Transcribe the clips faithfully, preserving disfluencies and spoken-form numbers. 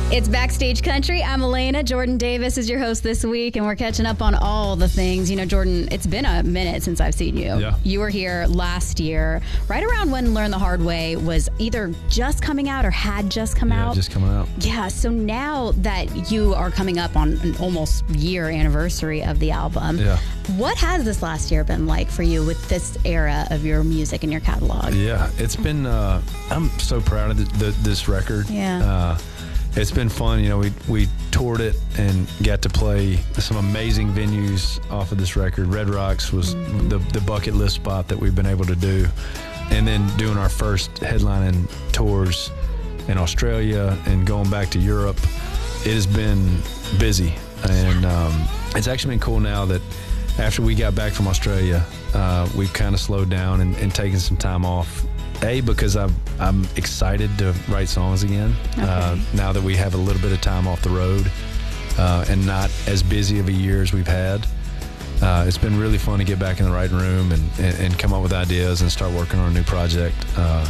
It's Backstage Country. I'm Elena. Jordan Davis is your host this week, and we're catching up on all the things. You know, Jordan, it's been a minute since I've seen you. Yeah. You were here last year, right around when Learn the Hard Way was either just coming out or had just come yeah, out. just coming out. Yeah, so now that you are coming up on an almost year anniversary of the album, Yeah. what has this last year been like for you with this era of your music and your catalog? Yeah, it's been, uh, I'm so proud of the, the, this record. Yeah. Uh, It's been fun. You know, we we toured it and got to play some amazing venues off of this record. Red Rocks was mm-hmm. the, the bucket list spot that we've been able to do. And then doing our first headlining tours in Australia and going back to Europe, it has been busy. And um, it's actually been cool now that after we got back from Australia, uh, we've kind of slowed down and, and taken some time off. A, because I'm, I'm excited to write songs again, okay. uh, now that we have a little bit of time off the road uh, and not as busy of a year as we've had. Uh, it's been really fun to get back in the writing room and, and, and come up with ideas and start working on a new project. Uh,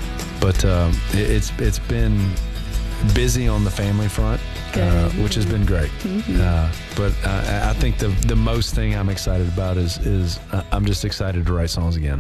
but um, it, it's it's been busy on the family front, uh, which has been great. Mm-hmm. Uh, but uh, I think the the most thing I'm excited about is, is uh, I'm just excited to write songs again.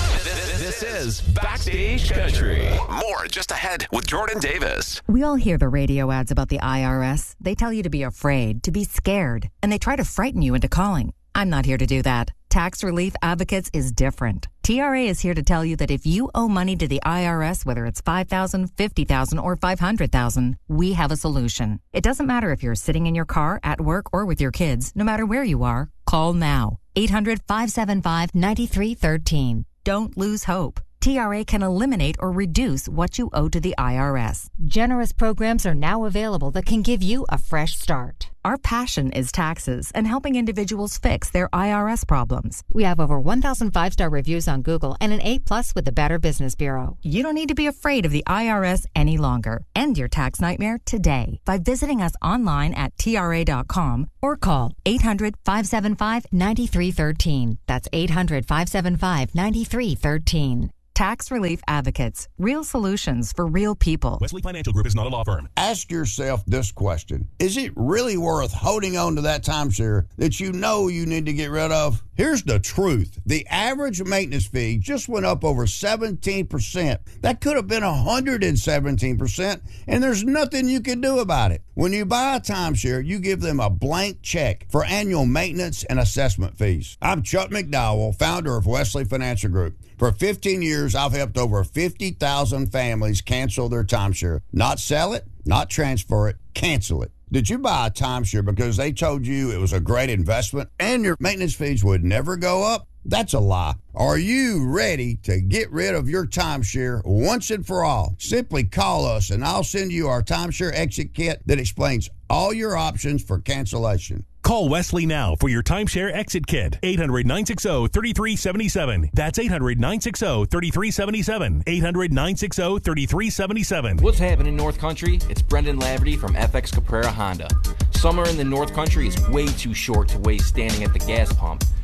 This is Backstage Country. More just ahead with Jordan Davis. We all hear the radio ads about the I R S. They tell you to be afraid, to be scared, and they try to frighten you into calling. I'm not here to do that. Tax Relief Advocates is different. T R A is here to tell you that if you owe money to the I R S, whether it's five thousand dollars, fifty thousand dollars, or five hundred thousand dollars, we have a solution. It doesn't matter if you're sitting in your car, at work, or with your kids. No matter where you are, call now. eight hundred, five seven five, nine three one three. Don't lose hope. T R A can eliminate or reduce what you owe to the I R S. Generous programs are now available that can give you a fresh start. Our passion is taxes and helping individuals fix their I R S problems. We have over one thousand five-star reviews on Google and an A plus with the Better Business Bureau. You don't need to be afraid of the I R S any longer. End your tax nightmare today by visiting us online at T R A dot com or call eight hundred, five seven five, nine three one three. That's eight hundred, five seven five, nine three one three. Tax Relief Advocates. Real solutions for real people. Wesley Financial Group is not a law firm. Ask yourself this question. Is it really worth holding on to that timeshare that you know you need to get rid of? Here's the truth. The average maintenance fee just went up over seventeen percent. That could have been one hundred seventeen percent, and there's nothing you can do about it. When you buy a timeshare, you give them a blank check for annual maintenance and assessment fees. I'm Chuck McDowell, founder of Wesley Financial Group. For fifteen years, I've helped over fifty thousand families cancel their timeshare. Not sell it, not transfer it, cancel it. Did you buy a timeshare because they told you it was a great investment and your maintenance fees would never go up? That's a lie. Are you ready to get rid of your timeshare once and for all? Simply call us and I'll send you our timeshare exit kit that explains all your options for cancellation. Call Wesley now for your timeshare exit kit. eight hundred, nine six zero, three three seven seven. That's eight hundred, nine six zero, three three seven seven. eight hundred, nine six zero, three three seven seven. What's happening, North Country? It's Brendan Laverty from F X Caprera Honda. Summer in the North Country is way too short to waste standing at the gas pump.